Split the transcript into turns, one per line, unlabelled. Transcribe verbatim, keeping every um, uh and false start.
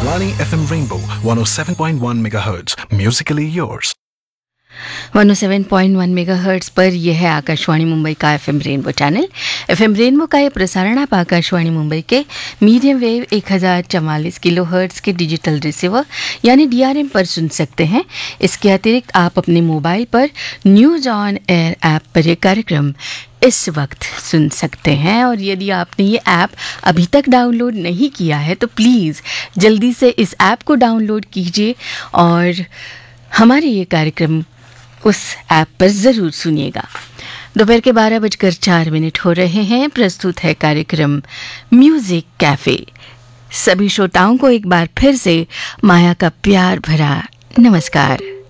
Akashvani F M Rainbow one oh seven point one megahertz. Musically yours.
one oh seven point one megahertz पर यह है आकाशवाणी मुंबई का FM rainbow channel. FM rainbow का ये प्रसारण आप आकाशवाणी मुंबई के मीडियम वेव एक हज़ार चवालीस किलो हर्ट्ज़ के डिजिटल रिसीवर यानी डीआरएम पर सुन सकते हैं। इसके अतिरिक्त आप अपने मोबाइल पर न्यूज़ ऑन एयर ऐप पर यह कार्यक्रम इस वक्त सुन सकते हैं। और यदि आपने ये ऐप अभी तक डाउनलोड नहीं किया है तो प्लीज़ जल्दी से इस ऐप को डाउनलोड कीजिए और हमारे ये कार्यक्रम उस ऐप पर ज़रूर सुनिएगा। दोपहर के बारह बजकर चार मिनट हो रहे हैं। प्रस्तुत है कार्यक्रम म्यूज़िक कैफ़े। सभी श्रोताओं को एक बार फिर से माया का प्यार भरा नमस्कार।